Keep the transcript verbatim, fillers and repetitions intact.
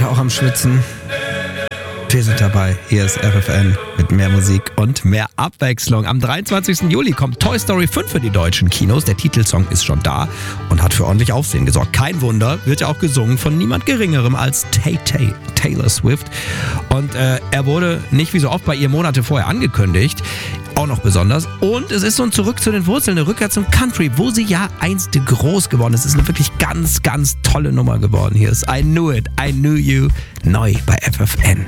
auch am Schwitzen? Wir sind dabei. Hier ist F F N mit mehr Musik und mehr Abwechslung. Am dreiundzwanzigsten Juli kommt Toy Story fünf für die deutschen Kinos. Der Titelsong ist schon da und hat für ordentlich Aufsehen gesorgt. Kein Wunder, wird ja auch gesungen von niemand Geringerem als Tay-Tay, Taylor Swift. Und äh, er wurde nicht wie so oft bei ihr Monate vorher angekündigt. Auch noch besonders. Und es ist so ein Zurück zu den Wurzeln, eine Rückkehr zum Country, wo sie ja einst groß geworden ist. Es ist eine wirklich ganz, ganz tolle Nummer geworden. Hier ist I Knew It, I Knew You, neu bei F F N.